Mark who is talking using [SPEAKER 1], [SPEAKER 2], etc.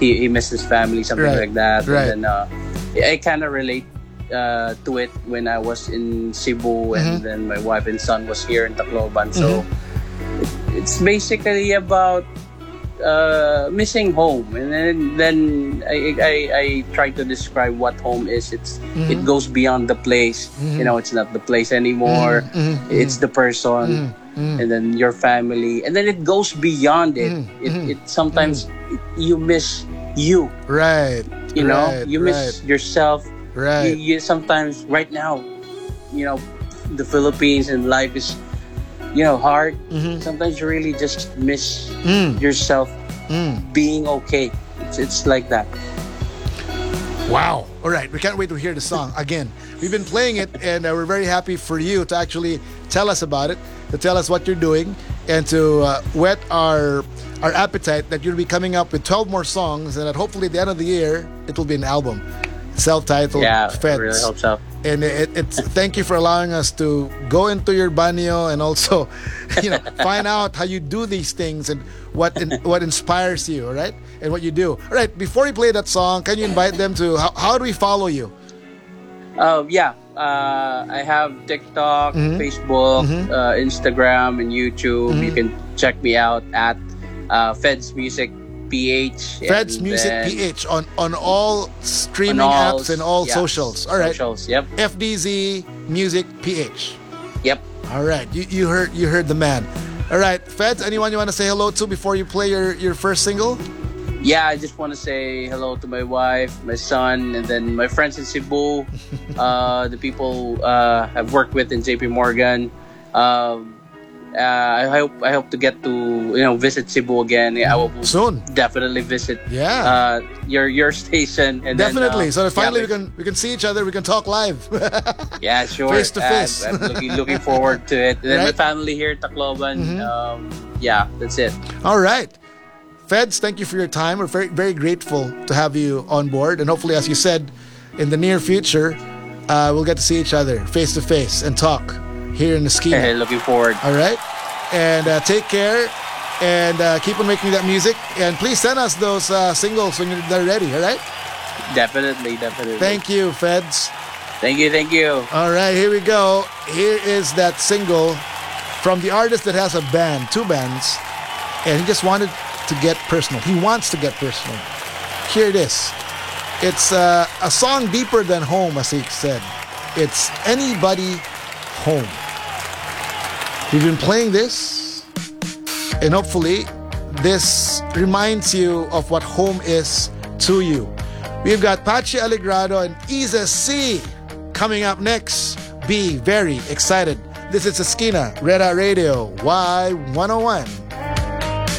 [SPEAKER 1] he missed his family, something
[SPEAKER 2] Right.
[SPEAKER 1] like that.
[SPEAKER 2] Right.
[SPEAKER 1] And then I kind of relate to it when I was in Cebu, and then my wife and son was here in Tacloban. So it's basically about missing home, and then I try to describe what home is. It goes beyond the place. It's not the place anymore. It's the person, and then your family, and then it goes beyond it. It sometimes you miss you.
[SPEAKER 2] Right.
[SPEAKER 1] You miss yourself.
[SPEAKER 2] Right.
[SPEAKER 1] You sometimes right now, the Philippines and life is hard. Sometimes you really just miss yourself being okay. It's like that.
[SPEAKER 2] Wow. All right. We can't wait to hear the song again. We've been playing it, and we're very happy for you to actually tell us about it, to tell us what you're doing, and to whet our appetite that you'll be coming up with 12 more songs, and that hopefully at the end of the year, it will be an album. Self-titled,
[SPEAKER 1] Yeah,
[SPEAKER 2] Feds.
[SPEAKER 1] I really hope so.
[SPEAKER 2] And it's thank you for allowing us to go into your banyo and also, find out how you do these things and what inspires you, all right, and what you do. All right, before you play that song, can you invite them to how do we follow you?
[SPEAKER 1] I have TikTok, Facebook, Instagram, and YouTube. You can check me out at Feds Music PH.
[SPEAKER 2] Feds Music PH on all streaming apps and all socials. All right.
[SPEAKER 1] Socials, yep.
[SPEAKER 2] FDZ Music PH.
[SPEAKER 1] Yep.
[SPEAKER 2] All right. You heard the man. All right, Feds, anyone you want to say hello to before you play your first single?
[SPEAKER 1] Yeah, I just want to say hello to my wife, my son, and then my friends in Cebu, the people I've worked with in JP Morgan. I hope to get to visit Cebu again. I will
[SPEAKER 2] soon.
[SPEAKER 1] Definitely visit.
[SPEAKER 2] Yeah.
[SPEAKER 1] Your station. And
[SPEAKER 2] definitely.
[SPEAKER 1] Then,
[SPEAKER 2] so that finally we can see each other. We can talk live.
[SPEAKER 1] Yeah, sure.
[SPEAKER 2] Face to face.
[SPEAKER 1] I'm looking forward to it. And then
[SPEAKER 2] Right.
[SPEAKER 1] my family here in Tacloban. Yeah, that's it.
[SPEAKER 2] All right. Feds, thank you for your time. We're very, very grateful to have you on board. And hopefully, as you said, in the near future, we'll get to see each other face to face and talk here in the ski.
[SPEAKER 1] Looking forward.
[SPEAKER 2] All right. And take care and keep on making that music. And please send us those singles when they're ready. All right.
[SPEAKER 1] Definitely.
[SPEAKER 2] Thank you, Feds.
[SPEAKER 1] Thank you.
[SPEAKER 2] All right, here we go. Here is that single from the artist that has a band, 2 bands, and he just wanted to get personal. He wants to get personal. Here it is. It's a song deeper than home, as he said. It's Anybody Home. We've been playing this, and hopefully this reminds you of what home is to you. We've got Pachi Alegrado and Isa C coming up next. Be very excited. This is Esquina, Red Eye Radio, Y101.